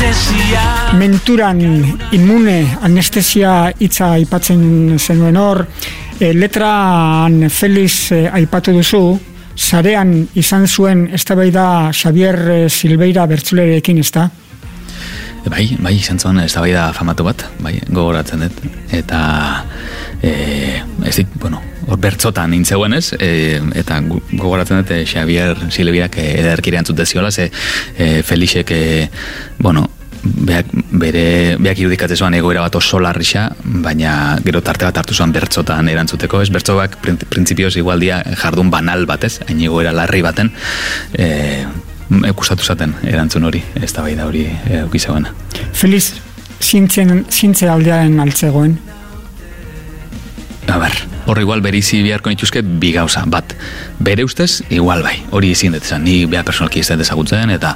Menturan inmune anestesia hitza aipatzen zenuen hor, letran Felix aipatu duzu, sarean izan zuen eztabaida Xabier Silveira bertsolerekin, ezta? Bai, izan zuen eztabaida famatu bat, bai, gogoratzen dut. Eta, ez dit, hor bertzotan nintzeuen ez, eta gogoratzen dut Xabier Silveirak ederkire antzute ziola, Felixek, beak irudikatzen zuen egoera bat oso larrixa, baina gero tarte bat hartu zuen bertzotan erantzuteko, ez bertzobak printzipioz igualdia jardun banal batez, hain egoera larri baten, ekustatu zaten erantzun hori, ez da bai da hori eukizagoena. Feliz, zintze aldearen altzegoen? Hor igual berizi beharko nituzke bi gauza, bat, bere ustez, igual bai, hori izin dut esan, ni beha personalki ez dut ezagutzen, eta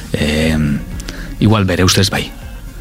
igual bere ustez bai.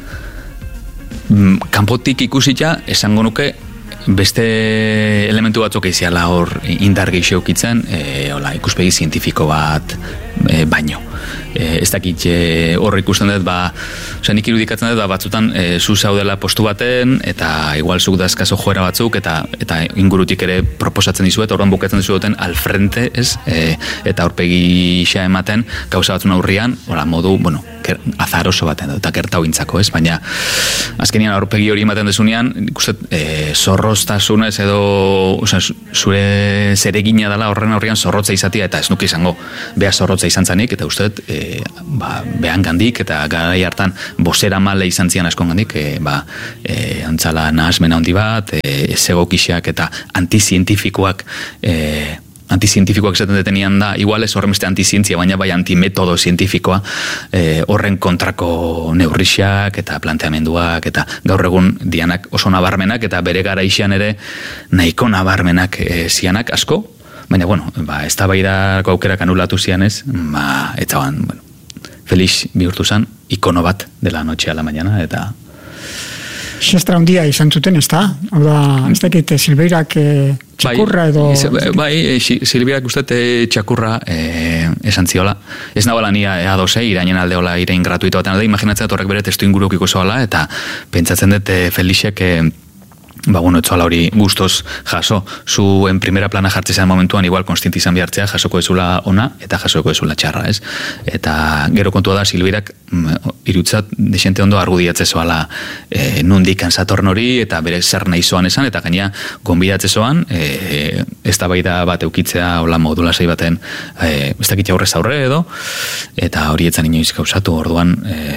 Kanpotik ikusita, esango nuke, beste elementu batzuk eiziala hor indar gehiago ukitzen, ikuspegi zientifiko bat baino. Ez dakit hor ikusten dut, nik irudikatzen dut, batzutan zu zaudela postu baten, eta igual zuk dazkazo joera batzuk, eta ingurutik ere proposatzen dizuet, horren bukatzen dizuten alfrente, ez? Eta aurpegi isa ematen, gauza batzun aurrian, modu, azaroso baten, eta kertau intzako, ez? Baina, azkenian aurpegi hori ematen desunean, ikustet, zorroztasunez edo, zure zeregina dela horren aurrian zorrotza izatea, eta ez nuke izango, beha zorrotza izan zanik, eta uste, behan gandik, eta garai hartan bosera male izan zian askon gandik, antzala nahasmena handi bat, ezegokixak eta antizientifikoak esaten detenian da, igual ez horren beste antizientzia, baina bai antimetodo zientifikoa, horren kontrako neurrixak eta planteamenduak, eta gaur egun dianak oso nabarmenak, eta bere gara isian ere nahiko nabarmenak zianak asko, baina, ez da bai da aukerak anulatu zianez, eta Felix bihurtu zen, ikono bat de la noche a la mañana, eta Xestra handia izan zuten, ez da? Hau da, ez dakit, Silveirak txakurra edo... Bai, Silveirak ustet txakurra esan ziola. Ez nabala nia adose, irainen aldeola irain gratuito baten alde, imaginatzen horrek bere testu ingurukiko zoala, eta pentsatzen dut Felixek etzoala hori guztoz jaso, zuen primera plana jartzean momentuan igual konstienti izan bihartzea, jasoko ezula ona eta jasoko ezula txarra, ez? Eta gero kontua da, Silveirak irutzat desente ondo argudiatze zoala nundik anzatorn hori, eta bere zer nahi zoan esan, eta gaina gonbidatze zoan, ez da bai da bat eukitzea hola modulasei baten, ez dakit aurrez aurre edo, eta hori etzan inoiz gauzatu, orduan...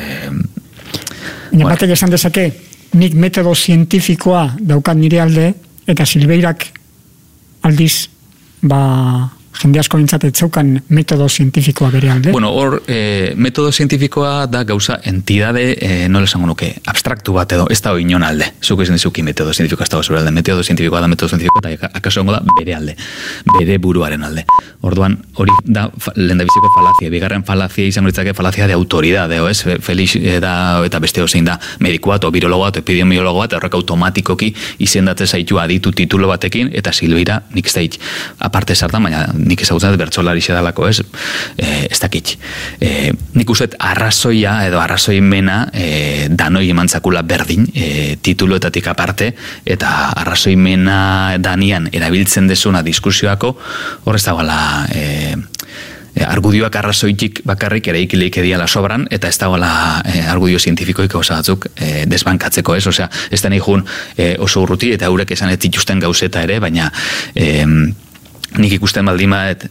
Batek esan dezake, nik metodo zientifikoa daukat nire alde, eta Silveirak aldiz, jende asko bintzat etzeukan metodo zientifikoa bere alde. Hor, metodo zientifikoa da gauza entidade, nola esango nuke, abstraktu bat edo, ez da hori inon alde. Zuk esan dizuki metodo zientifikoa ez da zure alde, metodo zientifikoa da metodo zientifikoa, eta akaso da bere alde, bere buruaren alde. Orduan, hori da lehendabiziko falazia, bigarren falazia izango ditzake falazia de autoridade, ez? Felix eta beste ozein da medikoa, o birologoa, o epidemiologoa, eta horrek automatikoki izendatze zaitu aditu titulo batekin, eta Silveira nik ez da aparte sartan, baina nik ezagutzen dut bertsolari xedalako, ez? Ez dakit. Nik uste arrazoia edo arrazoimena danoi emantzakula berdin, tituloetatik aparte, eta arrazoimena danian erabiltzen desuna diskusioako, hor ez dagoela argudioak arrazoitik bakarrik eraikileik ediala sobran, eta ez dagoela argudio zientifikoik osa batzuk desbankatzeko, ez? Osea, ez da nahi jun oso urruti, eta haurek esan ez dituzten gauzeta ere, baina nik ikusten baldimaet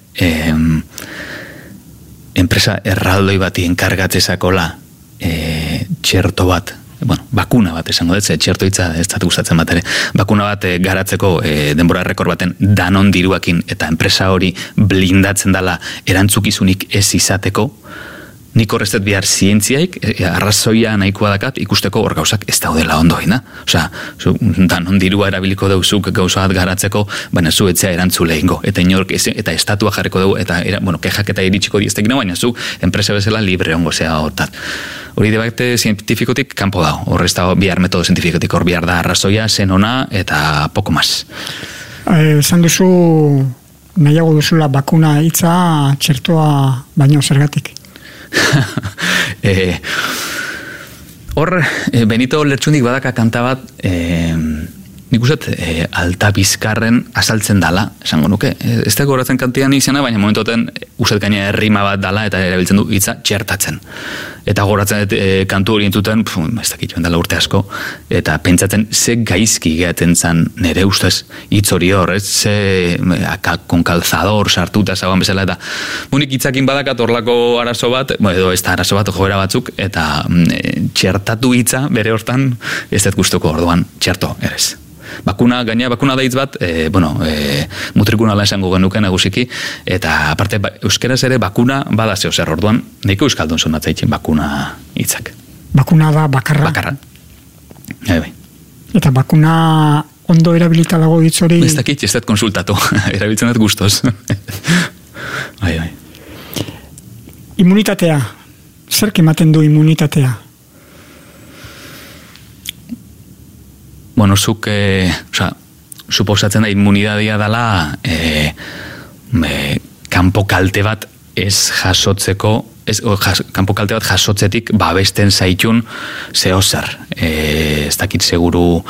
enpresa erraldoi bati enkargatzezakola txerto bat, bakuna bat esango dut, txerto hitza ez dut gustatzen bat ere, bakuna bat garatzeko denbora errekor baten danon diruakin, eta enpresa hori blindatzen dela erantzukizunik ez izateko, nik horreztet bihar zientziaik, arrazoia nahikoa dakat, ikusteko hor gauzak ez daudela ondo, Osea, danon dirua erabiliko dauzuk gauza bat garatzeko, baina zu etzea erantzule ingo, eta inork, eta estatua jarriko dugu, eta, kexak eta iritsiko dieztek, baina zu, enpresa bezala libre ongo zea hortat. Hori debate zientifikotik kanpo dago, horrez dago bihar metodo zientifikotik, hor bihar da arrazoia, zen ona, eta poko maz. Esan duzu, nahiago duzula bakuna hitza, txertoa baino zergatik? Hor, Benito Lertxundik badaka kanta bat, nik uste, alta bizkarren asaltzen dala, esango nuke. Ez da goratzen kantian izena, baina momentoten uste gaina errima bat dala eta erabiltzen du hitza txertatzen. Eta goratzen kantu hori entuten, ez dakit joan dela urte asko, eta pentsatzen ze gaizki gehaten zan nire ustez hitz hori hor, ze konkalzador sartuta zagoan bezala, eta unik hitzakin badakat horlako arazo bat, edo ez da arazo bat joera batzuk, eta txertatu hitza bere hortan ez dut gustuko orduan txerto, erez. Bakuna da hitz bat, mutrikunala esango genuke nagusiki, eta aparte euskeraz ere bakuna bada zeo zer orduan, nahiko euskaldun sonatzaitzen bakuna hitzak. Bakuna da bakarra? Bakarra. Bai. Eta bakuna ondo erabilita dago hitz hori? Ez dakit, ez dut konsultatu, erabiltzen dut gustoz. Bai. Immunitatea, zerk ematen du immunitatea? Bueno, zuk, suposatzen da immunidadia dela kanpo kalte bat ez jasotzeko, kanpo kalte bat jasotzetik babesten zaitun zehozer. Ez dakit seguru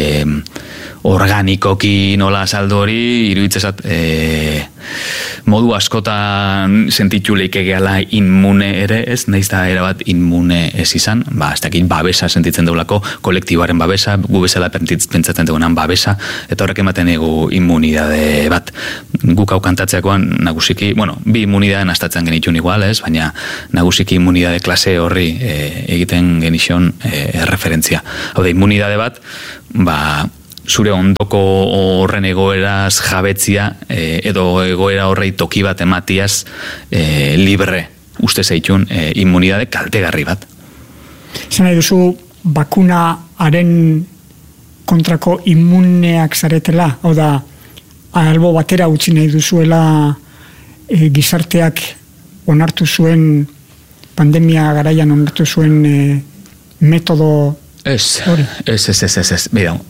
organikoki nola saldo hori, iruditzezat modu askotan sentitu leike gehala inmune ere, ez nahiz da erabat inmune ez izan, ez dakit babesa sentitzen deulako, kolektibaren babesa, gu bezala pentsatzen dugunan babesa, eta horrek ematen egu immunidade bat. Guk hau kantatzeakoan nagusiki, bi immunidaden astatzen genitun igual, ez, baina nagusiki immunidade klase horri egiten genixon referentzia. Hau da, immunidade bat, zure ondoko horren egoeraz jabetzia edo egoera horrei toki bat ematiaz libre uste zeitun immunidade kaltegarri bat. Zena duzu bakunaren kontrako immuneak zaretela, hau da albo batera utzi nahi duzuela gizarteak onartu zuen pandemia garaian onartu zuen metodo hori? Ez. Bidau,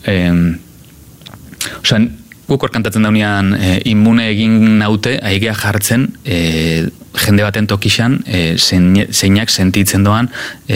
guk hor kantatzen daunean immune egin naute, aigea jartzen jende baten tokixan zeinak sentitzen doan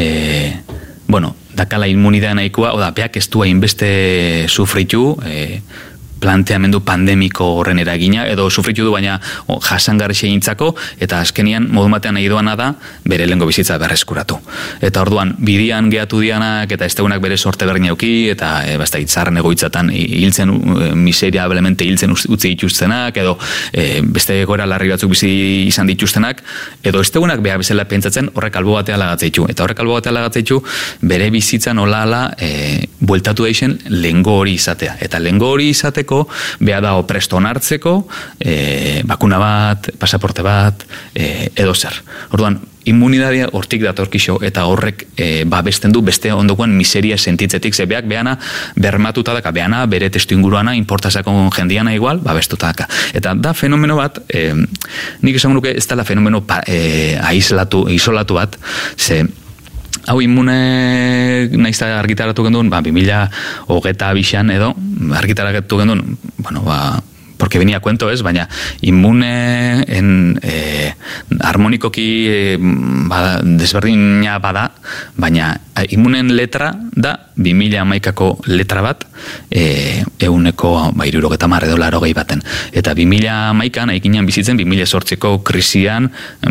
dakala immunidea nahikoa, oda, beak ez du hainbeste sufritu planteamendu pandemiko horren eragina, edo sufritu du baina jasangarri segintzako, eta azkenian modu batean nahi doana da bere lehengo bizitza berreskuratu. Eta orduan, bidian gehatu dianak, eta ez tegunak bere sorte berdin auki, eta itzarren egoitzatan hiltzen, miserablemente hiltzen utzi dituztenak, edo beste egoera larri batzuk bizi izan dituztenak, edo ez tegunak beha bezala pentsatzen horrek albo batea lagatzeitu. Eta horrek albo batea lagatzeitu bere bizitzan hola bueltatu deixen lehengo hori izatea. Eta lehengo hori izateko beha dago presto onartzeko, bakuna bat, pasaporte bat, edo zer. Orduan, immunidadia hortik datorkixo eta horrek babesten du beste ondokoan miseria sentitzetik, ze beak behana bermatuta daka, behana bere testu inguruana, importazako jendiana igual, babestuta daka. Eta da fenomeno bat, nik esan nuke ez dela fenomeno isolatu bat, ze hau immune naizta argitaratu gendun, 2022an edo, argitaratu gendun, porque venía cuento, ez, baina immune harmonikoki desberdina bada, baina immunen letra da 2011ko letra bat, 170 edo 80 baten. Eta 2011an aikinean bizitzen 2008ko krisian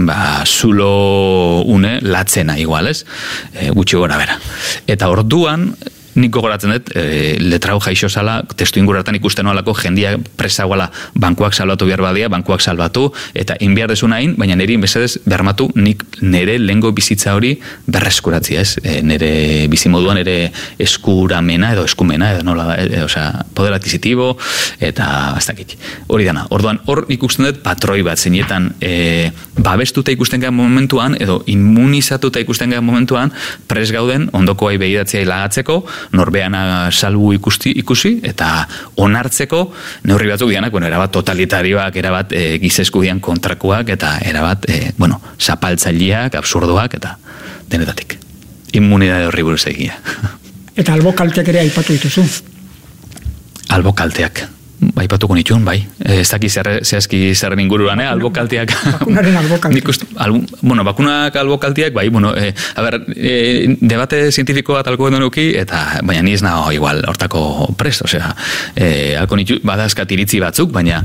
zulo une latzena igual, ez? Gutxi gora bera. Eta orduan nik gogoratzen dut, letrau jaixo zala, testu inguratan ikusten olako jendia presagoala bankuak salbatu behar badia, bankuak salbatu, eta inbiar desun hain, baina niri bezadez bermatu nik nire lehengo bizitza hori berreskuratzia, ez? Nire bizimoduan nire eskuramena edo eskumena, edo nola, poder adquisitibo, eta bastakit. Hori dana. Orduan, hor ikusten dut patroi bat, zeinetan babestuta ikusten gara momentuan, edo immunizatuta ikusten gara momentuan, pres gauden, ondokoai begiratzea ilagatzeko, norbeana salbu ikusi, eta onartzeko neurri batzuk dianak, erabat totalitarioak, erabat gizeskudian kontrakoak, eta erabat, zapaltzaileak, absurdoak, eta denetatik. Immunidade horri buruz egia. Eta albo kalteak ere aipatu dituzu? Albo kalteak. Aipatuko nituen, bai. Ez daki zehazki zerren inguruan, albokaltiak. Bakunaren albokaltiak. Bakunak albokaltiak, bai, debate zientifiko bat alko nuki, eta baina ni ez nago igual hortako prest, osea, alko nitu, badazkat iritzi batzuk, baina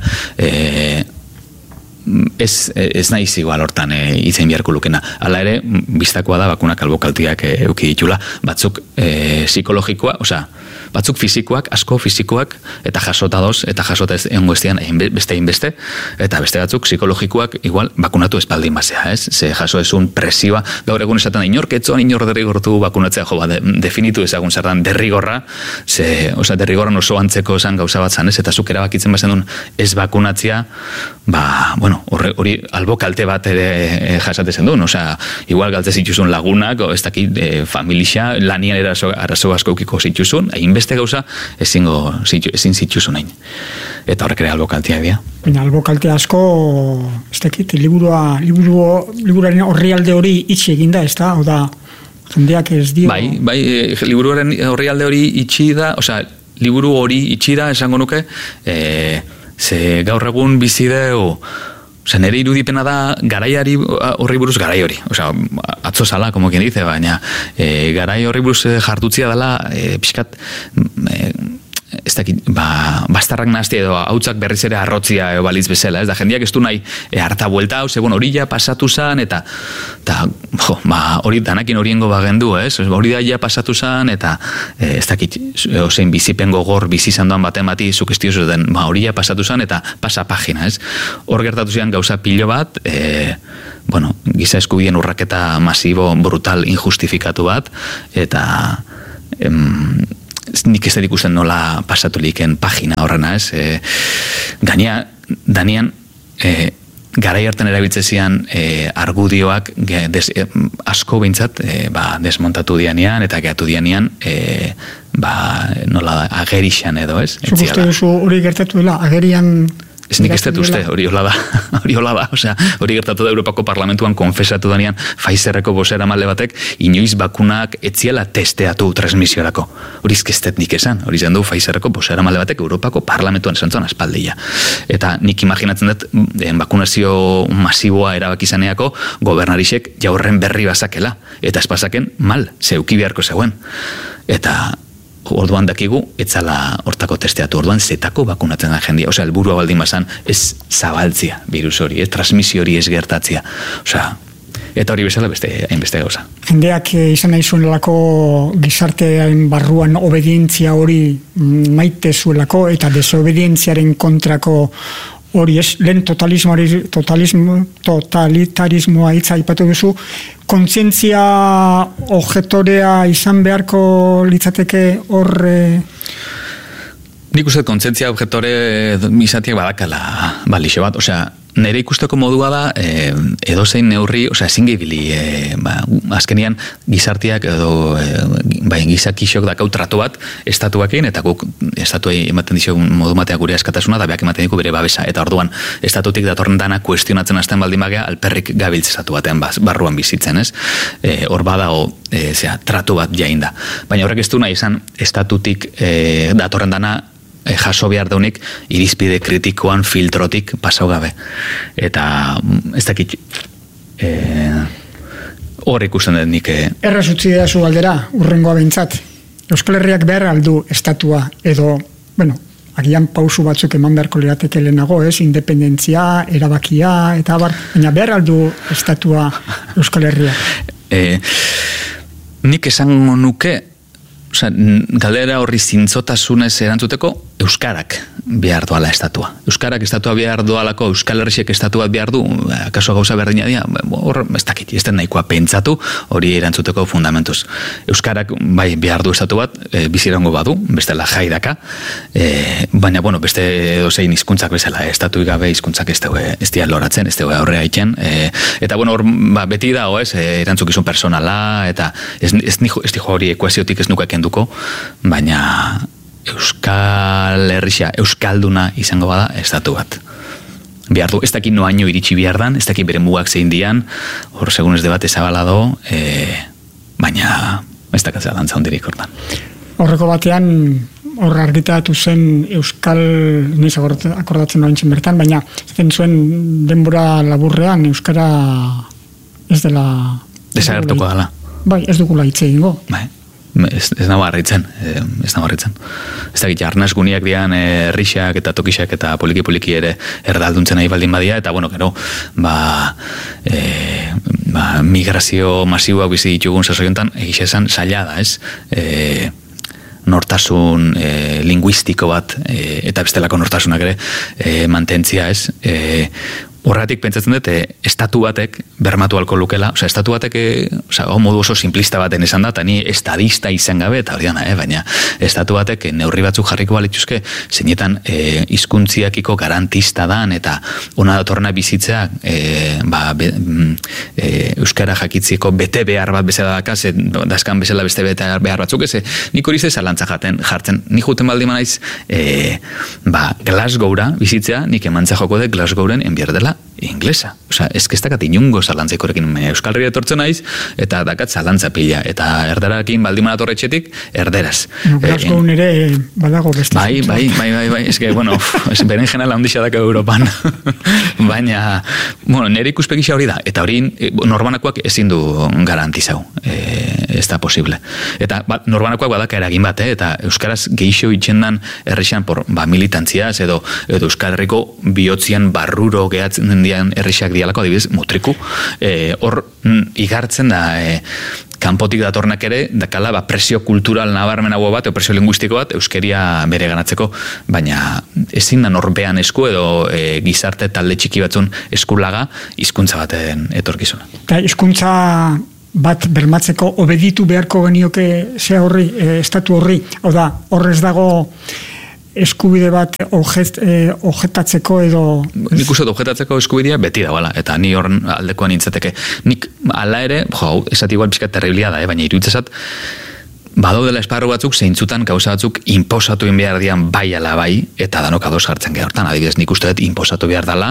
ez naiz igual hortan itzen biharko lukena. Hala ere, biztakoa da bakunak albokaltiak euki ditula, batzuk psikologikoa, osea, batzuk fizikoak, asko fizikoak, eta jasota doz, eta jasota ez enguestian beste inbeste, eta beste batzuk psikologikoak igual bakunatu espaldin basea, ez? Ze jaso esun presioa, gaur egun esaten da, inorketzoan inor derrigortu bakunatzea, definitu ezagun zertan derrigorra, osea, derrigorran oso antzeko esan gauza bat zan, ez? Eta zuk erabakitzen bazen duen ez bakunatzea, hori albokalte bat ere jasatezen duen, osea, igual galtze zituzun lagunak, ez dakit familia, lanian arazo asko eukiko zituzun, beste gauza ezin zituzun nahin. Eta horrek ere albokaltia dira. Baina albokalte asko, ez dakit, liburuaren orrialde hori itxi eginda, ez da? Oda, jendeak ez dio... Bai, liburuaren orrialde hori itxi da, osea, liburu hori itxi da, esango nuke, ze gaur egun bizideu, osea, nire irudipena da garaiari horri buruz garai hori. Osea, atzo zala, como quien dice, baina garai horri buruz jartutzia dela, pixkat, ez dakit, bastarrak nahazti edo hautzak berriz ere arrotzia balitz bezala, ez da, jendeak ez du nahi harta buelta, hori ja pasatu zan, eta hori danakin horiengo bagendu, ez? Hori da ja pasatu zan, eta ez dakit, ozein bizipen gogor bizizan doan baten bati sugestioso den, hori ja pasatu zan, eta pasa pagina, ez? Hor gertatu zian gauza pilo bat, giza eskubideen urraketa masibo, brutal, injustifikatu bat, eta nik ez da ikusten nola pasatu liken pagina horrena, ez? Gainea, Danian, garai hartan erabiltzezian argudioak asko behintzat desmontatu dianean, eta gehatu dianean nola agerixan edo, ez? Zuk uste duzu hori gertatu dela, agerian... Ez nik ez dut uste, hori hola da, osea, hori gertatu da Europako Parlamentuan konfesatu danean Pfizerreko bosera malde batek, inoiz bakunak etziela testeatu transmisiorako. Hori izkestet nik esan, hori zen du Pfizerreko bosera malde batek Europako Parlamentuan esan zuan aspaldeia. Eta nik imaginatzen dut, bakunazio masiboa erabakizaneako gobernarisek jaurren berri bazakela, eta ez bazaken mal, zeuki beharko zegoen. Eta... orduan dakigu, etzala hortako testeatu, orduan zetako bakunatzen da jendia. Osea, helburua baldin bazan, ez zabaltzia virus hori, transmisio hori ez gertatzia. Osea, eta hori bezala hainbeste gauza. Jendeak izan nahi zuelako gizartearen barruan obedientzia hori maite zuelako, eta desobedientziaren kontrako hori ez, lehen totalitarismoa hitza aipatu duzu, kontzientzia objektorea izan beharko litzateke hor... Nik uste kontzientzia objektore izatiak badakala balixo bat, osea, nire ikusteko modua da edozein neurri, osea, ezin gehibili azkenian gizartiak edo gizakixok dakau tratu bat estatuakin, eta guk estatuei ematen dizio modu matea gure askatasuna, da beak ematen diku bere babesa, eta orduan estatutik datorren dana kuestionatzen hasten baldin bagea alperrik gabiltz estatu batean barruan bizitzen, ez? Hor badago tratu bat jainda. Baina horrek ez du nahi izan estatutik datorren dana jaso behar daunik irizpide kritikoan filtrotik pasau gabe. Eta ez dakit hor ikusten dut nik... Erraz utzi da zu galdera, urrengoa behintzat. Euskal Herriak behar aldu estatua edo, agian pausu batzuk eman beharko lirateke lehenago, ez? Independentzia, erabakia, eta baina behar aldu estatua Euskal Herriak. Nik esango nuke, galdera horri zintzotasunez erantzuteko, Euskarak behar doala estatua. Euskarak estatua behar doalako, Euskal Herriak estatua behar du, akaso gauza berdina dira, hor, ez dakit, ez den nahikoa pentsatu, hori erantzuteko fundamentuz. Euskarak, bai, behar du estatu bat, bizirango badu, bestela jaidaka, baina, beste dozein hizkuntzak bezala, estatu gabe hizkuntzak ez dira loratzen, ez dira horrea itzen, eta, hor, beti dago, ez, erantzukizun personala, eta ez dijo hori ekuaziotik ez nuke kenduko, baina Euskal Herria, Euskalduna izango bada estatu bat. Behar du, ez dakit noaino iritsi behar dan, ez dakit bere mugak zein dian, hor segun ez debate zabalado, baina ez dakatzea dantza hondirik hortan. Horreko batean, hor argitaratu zen Euskal, niz akordatzen doaintzen bertan, baina zaten zuen denbora laburrean Euskara ez dela... Desagertuko dela. Bai, ez dugula hitz egingo. Bai, ez nago harritzen. Ez da gita, arnaz guniak dian rixak eta tokixak eta poliki ere erdalduntzen nahi baldin badia, eta bueno, gero, migrazio masiboak bizi ditugun sasoiontan, egixe esan zaila da, ez? Nortasun linguistiko bat, eta bestelako nortasunak ere mantentzia, ez? Horregatik pentsatzen dut, estatu batek bermatu alko lukela, estatu batek, modu oso simplista baten esan da, eta ni estadista izan gabe, eta hori dana, baina estatu batek neurri batzuk jarriko balituzke, zeinetan hizkuntziakiko garantista dan, eta ona datorna bizitzea, euskara jakitziko bete behar bat bezala dakaz, dazkan bezala beste bete behar batzuk, nik hori zalantza jartzen, nik juten baldi manaiz, Glasgowra bizitzea, nik emantza joko de Glasgowren enbiar dela inglesa. Ez dakat inungo zalantzekorekin Euskal Herria etortzen naiz, eta dakat zalantza pila, eta erdarakin baldimana torretxetik, erderaz. Glasgow nire badago beste. Bai, ez que, bueno, beren generala ondixia daka Europan. Baina, bueno, nire ikuspegisa hori da, eta hori norbanakoak ezin du garantizau. Ez da posible. Eta norbanakoak badaka eragin bat, eta Euskaraz geixo itxendan errexan militantziaz, edo Euskal Herriko bihotzian barruro gehatzen dian errexak dialako, adibidez, mutriku. Hor igartzen da kanpotik datornak ere, dakala presio kultural nabarmen hau bat, presio linguistiko bat, euskeria bere ganatzeko, baina ezin da norbean esku edo gizarte talde txiki batzun eskulaga hizkuntza baten etorkizuna. Eta hizkuntza bat bermatzeko obeditu beharko genioke ze horri, estatu horri, hau da, horrez dago eskubide bat objetatzeko edo... Nik uste objetatzeko eskubidea beti dagoela, eta ni horren aldekoan nintzateke. Nik ala ere, esat igual pizkat terriblia da, baina iruditzezat, badaudela esparru batzuk, zeintzutan gauza batzuk inposatu behar dian bai ala bai, eta danok ados hartzen gehortan, adibidez nik uste dut inposatu behar dela,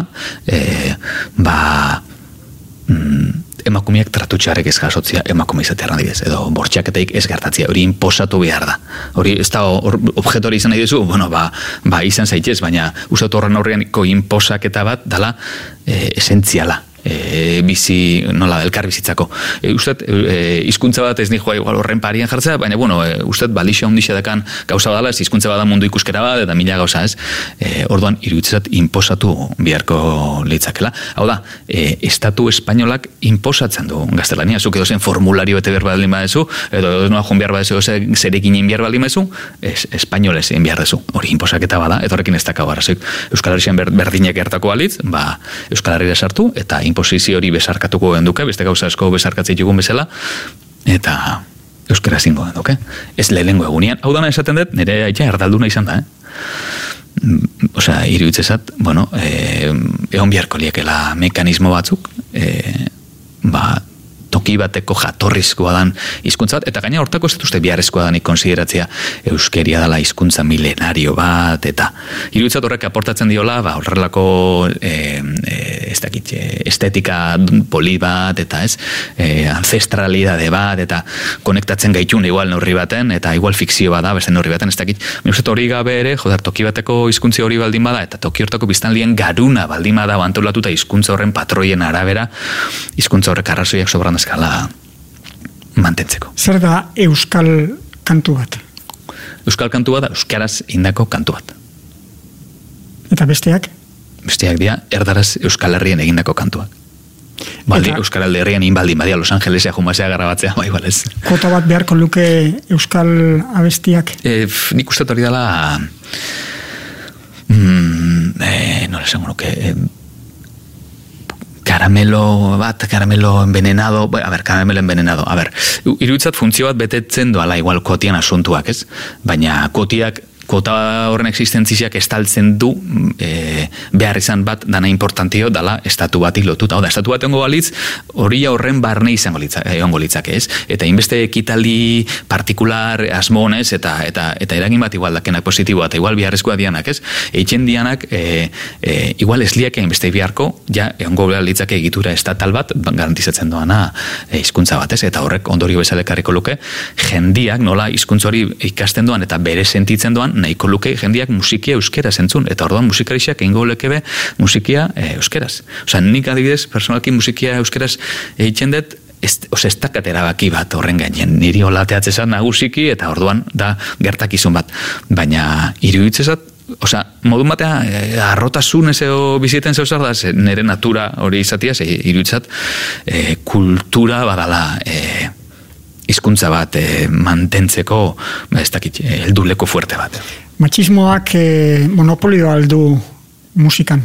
emakumeak tratutxarek ez jasotzia emakume izatean adibidez, edo bortxaketaik ez gertatzia, hori inposatu behar da. Hori ez da objetori izan nahi duzu, bueno, izan zaitez, baina uste horren aurreaniko inposaketa bat dala esentziala. Bizi, nola, elkar bizitzako. Usted, hizkuntza bat ez nijoa igual horren parian jartzea, baina, bueno, usted, balixo ondixe dakan gauza badala, ez hizkuntza bada mundu ikuskera bat, eta mila gauza ez, orduan, iruditzat inposatu biharko leitzakela. Hau da, estatu espainolak inposatzen du gaztelania, zuk edo zen formulario bete behar baldin badezu, edo noa joan behar badezu, zerekin behar baldin badezu, espainolez behar dezu, hori inposaketa bada, eta horrekin ez dakau arrazoik. Euskal Herrian berdinak gertako balitz, Euskal Herria sartu, eta posizio hori besarkatuko genduke, beste gauza asko besarkatzei jugun bezala, eta euskara zingo genduke. Ez lehenengo egunean. Hau dana esaten dut, nire aita erdalduna izan da, Osea, iruditzezat, bueno, egon biharko liekela mekanismo batzuk, toki bateko jatorrizkoa dan hizkuntza bat, eta gaina hortako ez dut biharrezkoa danik konsideratzea euskeria dela hizkuntza milenario bat, eta iruditzat horrek aportatzen diola, horrelako estetika poli bat, eta ancestralidade bat, eta konektatzen gaitun igual neurri baten, eta igual fikzio bada, beste neurri baten, ez dakit, hori gabe ere, toki bateko hizkuntzi hori baldin bada, eta toki hortako biztanlien garuna baldin bada antolatuta hizkuntza horren patroien arabera, hizkuntza horrek arrazoiak sobran eskala mantentzeko. Zer da euskal kantu bat? Euskal kantu bat da euskaraz indako kantu bat. Eta besteak? Besteak dira erdaraz Euskal Herrien egindako kantuak. Baldi, Euskal Herrien inbaldin badia Los Angelesea jumasea garrabatzea, bai balez. Kota bat beharko luke euskal abestiak? Nik uste hori dela nola esango nuke karamelo envenenado, karamelo envenenado, iruditzat funtzio bat betetzen doala igual kotian asuntuak, ez? Baina kota horren existentziak estaltzen du behar izan bat dana importantio dala estatu batik lotuta. Oda, estatu bat egongo balitz, hori horren barne egongo litzak, ez? Eta inbeste ekitaldi partikular asmo honez, eta eragin bat igual dakenak positiboa, eta igual biharrezkoa dianak, ez? Eitzen dianak, igual esliak inbeste biharko, ja egongo litzak egitura estatal bat, garantizatzen doana hizkuntza bat, ez? Eta horrek ondorio bezalekarriko luke, jendiak nola hizkuntza hori ikasten doan, eta bere sentitzen doan, nahiko luke jendiak musikia euskeraz entzun, eta orduan musikarixak egingo lekebe musikia euskeraz. Osa, nik adibidez, personalki musikia euskeraz egiten dut, ez dakat erabaki bat horren gainen, niri olateatzezat nagusiki, eta orduan da gertakizun bat, baina iruditzezat, modun batea, arrotasun ezeo biziten zeuzar da, nire natura hori izatia, iruditzat, kultura badala, hizkuntza bat mantentzeko, ez dakit, helduleko fuerte bat. Matxismoak monopolio aldu musikan?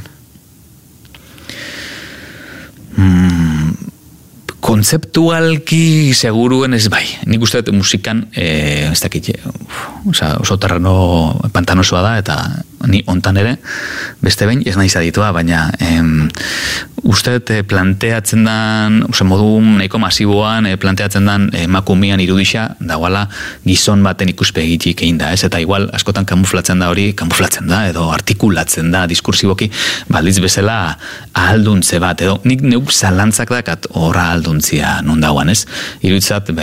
Kontzeptualki seguruen ez bai. Nik uste dut musikan, ez dakit, oso terreno pantanosoa da, eta ni ontan ere, beste behin, ez naiz aditua, baina uste dut planteatzen dan, modu nahiko masiboan planteatzen dan emakumean irudisa, dagoala gizon baten ikuspegitik egin da, ez? Eta igual askotan kamuflatzen da, edo artikulatzen da, diskursiboki, balditz bezala ahalduntze bat, edo nik neuk zalantzak dakat horra ahalduntzia non dagoan, ez? Iruditzat,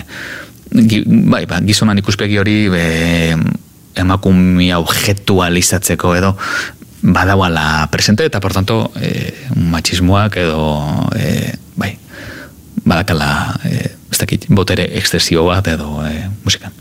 gizonan ikuspegi hori emakumea objetualizatzeko edo badauala presente, eta por tanto machismoak edo badakala ez dakit, botere exzesio bat edo musikan.